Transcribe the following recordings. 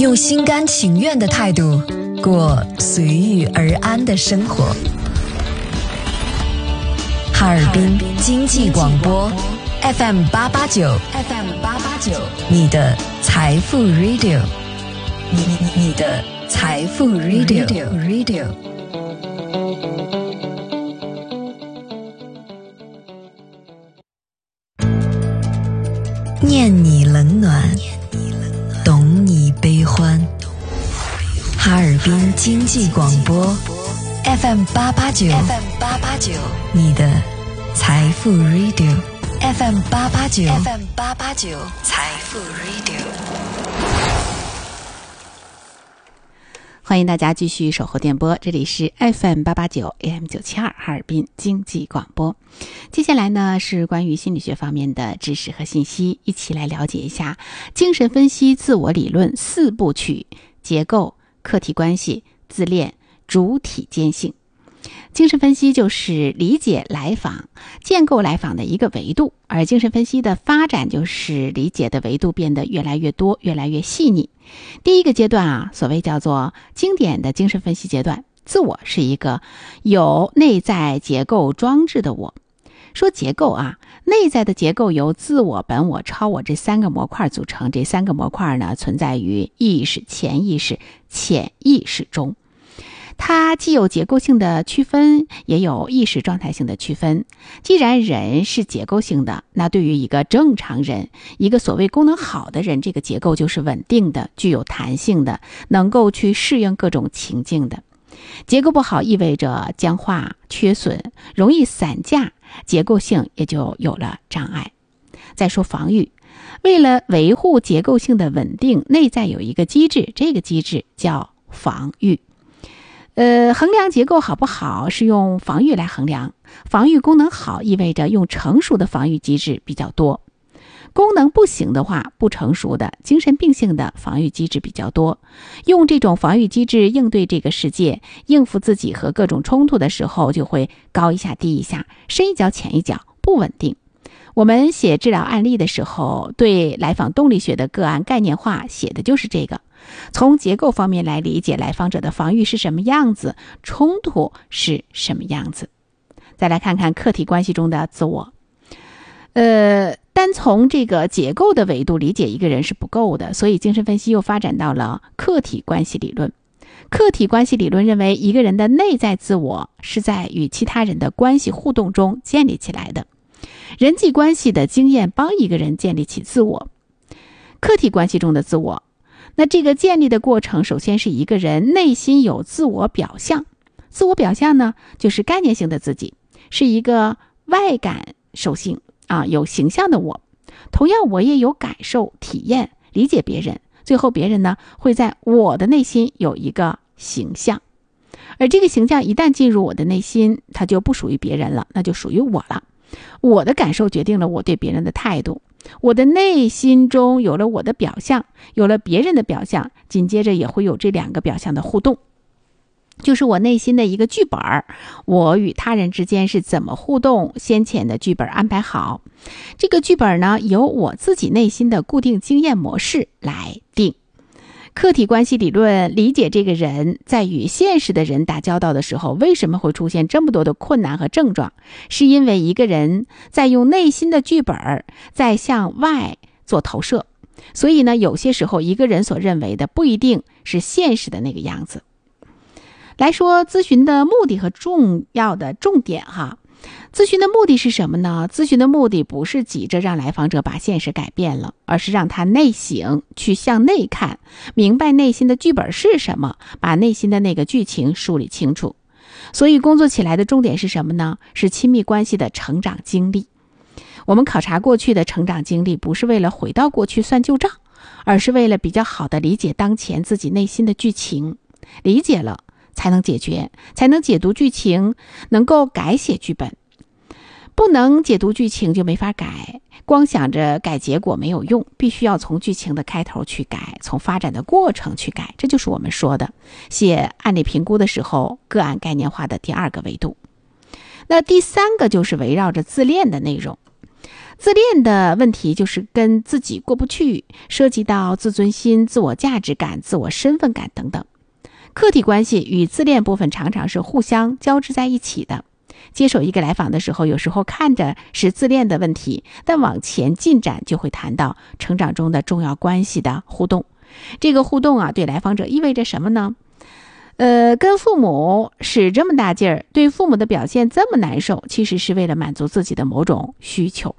用心甘情愿的态度过随遇而安的生活。哈尔滨经济广播 FM889， 你的财富 Radio， 你的财富 Radio。念你冷暖，懂你悲欢。哈尔滨经济广播 FM889， 你的财富 Radio， FM889， 财富 Radio。 欢迎大家继续守候电波，这里是 FM889 AM972 哈尔滨经济广播。接下来呢是关于心理学方面的知识和信息，一起来了解一下精神分析自我理论4部曲：结构、客体关系、自恋、主体间性。精神分析就是理解来访、建构来访的一个维度，而精神分析的发展就是理解的维度变得越来越多、越来越细腻。第一个阶段所谓叫做经典的精神分析阶段，自我是一个有内在结构装置的我。说结构内在的结构由自我、本我、超我这3个模块组成，这3个模块呢存在于意识、潜意识、潜意识中。它既有结构性的区分，也有意识状态性的区分。既然人是结构性的，那对于一个正常人，一个所谓功能好的人，这个结构就是稳定的，具有弹性的，能够去适应各种情境的。结构不好意味着僵化、缺损，容易散架，结构性也就有了障碍。再说防御，为了维护结构性的稳定，内在有一个机制，这个机制叫防御。衡量结构好不好是用防御来衡量，防御功能好意味着用成熟的防御机制比较多，功能不行的话，不成熟的精神病性的防御机制比较多。用这种防御机制应对这个世界，应付自己和各种冲突的时候，就会高一下低一下，深一脚浅一脚，不稳定。我们写治疗案例的时候，对来访动力学的个案概念化写的就是这个，从结构方面来理解来访者的防御是什么样子，冲突是什么样子。再来看看客体关系中的自我。单从这个结构的维度理解一个人是不够的，所以精神分析又发展到了客体关系理论。客体关系理论认为，一个人的内在自我是在与其他人的关系互动中建立起来的。人际关系的经验帮一个人建立起自我。客体关系中的自我，那这个建立的过程，首先是一个人内心有自我表象。自我表象呢，就是概念性的自己，是一个外感受性有形象的我。同样我也有感受、体验、理解别人，最后别人呢会在我的内心有一个形象，而这个形象一旦进入我的内心，它就不属于别人了，那就属于我了。我的感受决定了我对别人的态度，我的内心中有了我的表象，有了别人的表象，紧接着也会有这2个表象的互动，就是我内心的一个剧本，我与他人之间是怎么互动，先前的剧本安排好。这个剧本呢，由我自己内心的固定经验模式来定。客体关系理论理解这个人在与现实的人打交道的时候，为什么会出现这么多的困难和症状，是因为一个人在用内心的剧本在向外做投射，所以呢，有些时候一个人所认为的不一定是现实的那个样子。来说咨询的目的和重要的重点咨询的目的是什么呢？咨询的目的不是急着让来访者把现实改变了，而是让他内省，去向内看，明白内心的剧本是什么，把内心的那个剧情梳理清楚。所以工作起来的重点是什么呢？是亲密关系的成长经历。我们考察过去的成长经历，不是为了回到过去算旧账，而是为了比较好的理解当前自己内心的剧情。理解了才能解决，才能解读剧情，能够改写剧本。不能解读剧情就没法改，光想着改结果没有用，必须要从剧情的开头去改，从发展的过程去改。这就是我们说的写案例评估的时候个案概念化的第2个维度。那第3个就是围绕着自恋的内容。 自恋的问题就是跟自己过不去，涉及到自尊心、自我价值感、自我身份感等等。客体关系与自恋部分常常是互相交织在一起的。接手一个来访的时候，有时候看着是自恋的问题，但往前进展就会谈到成长中的重要关系的互动。这个互动啊，对来访者意味着什么呢？跟父母使这么大劲儿，对父母的表现这么难受，其实是为了满足自己的某种需求。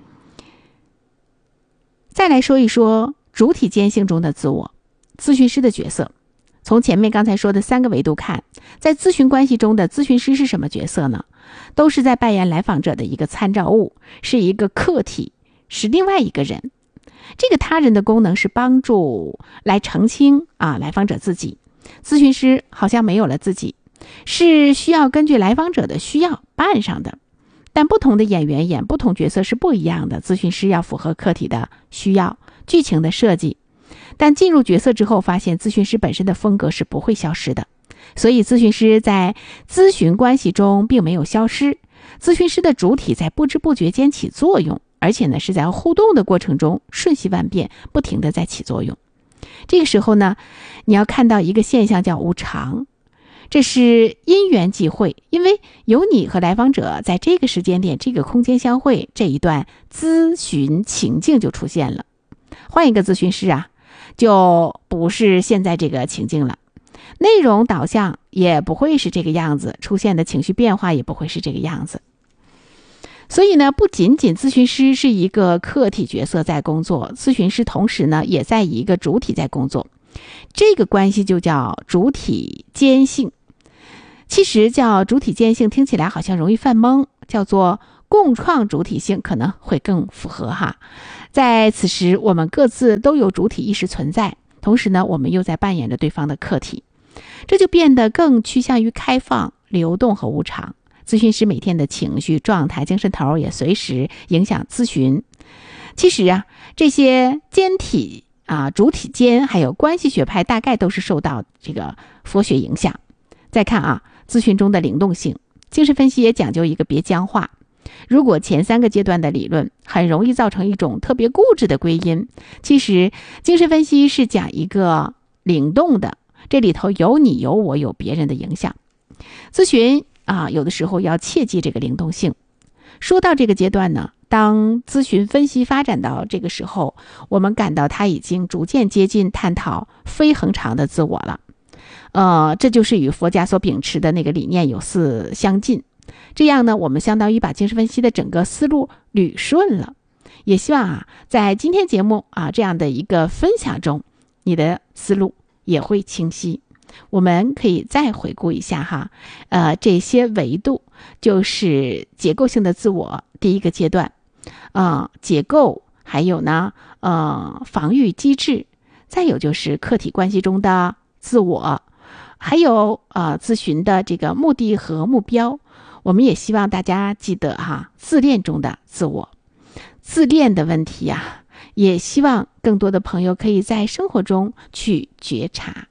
再来说一说主体间性中的自我，咨询师的角色。从前面刚才说的3个维度看，在咨询关系中的咨询师是什么角色呢？都是在扮演来访者的一个参照物，是一个客体，是另外一个人。这个他人的功能是帮助来澄清来访者自己。咨询师好像没有了自己，是需要根据来访者的需要扮上的。但不同的演员演不同角色是不一样的，咨询师要符合客体的需要、剧情的设计。但进入角色之后，发现咨询师本身的风格是不会消失的，所以咨询师在咨询关系中并没有消失。咨询师的主体在不知不觉间起作用，而且呢是在互动的过程中瞬息万变，不停地在起作用。这个时候呢，你要看到一个现象叫无常，这是因缘际会，因为有你和来访者在这个时间点、这个空间相会，这一段咨询情境就出现了。换一个咨询师就不是现在这个情境了，内容导向也不会是这个样子，出现的情绪变化也不会是这个样子。所以呢，不仅仅咨询师是一个客体角色在工作，咨询师同时呢也在以一个主体在工作，这个关系就叫主体间性。其实叫主体间性听起来好像容易犯懵，叫做共创主体性可能会更符合在此时我们各自都有主体意识存在，同时呢我们又在扮演着对方的客体，这就变得更趋向于开放、流动和无常。咨询师每天的情绪状态、精神头也随时影响咨询。其实这些间体主体间还有关系学派大概都是受到这个佛学影响。再看咨询中的灵动性，精神分析也讲究一个别僵化。如果前3个阶段的理论很容易造成一种特别固执的归因，其实精神分析是讲一个灵动的，这里头有你有我有别人的影响。咨询有的时候要切记这个灵动性。说到这个阶段呢，当咨询分析发展到这个时候，我们感到它已经逐渐接近探讨非恒常的自我了。这就是与佛家所秉持的那个理念有似相近。这样呢，我们相当于把精神分析的整个思路捋顺了。也希望在今天节目这样的一个分享中，你的思路也会清晰。我们可以再回顾一下这些维度，就是结构性的自我第一个阶段，结构，还有呢防御机制，再有就是客体关系中的自我，还有咨询的这个目的和目标。我们也希望大家记得自恋中的自我，自恋的问题也希望更多的朋友可以在生活中去觉察。